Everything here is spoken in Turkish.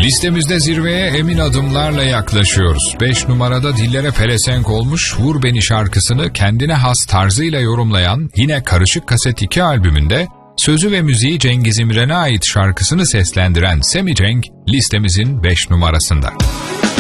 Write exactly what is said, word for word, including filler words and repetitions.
Listemizde zirveye emin adımlarla yaklaşıyoruz. beş numarada dillere pelesenk olmuş Vur Beni şarkısını kendine has tarzıyla yorumlayan yine Karışık Kaset iki albümünde sözü ve müziği Cengiz İmren'e ait şarkısını seslendiren Semi Cenk listemizin beş numarasında.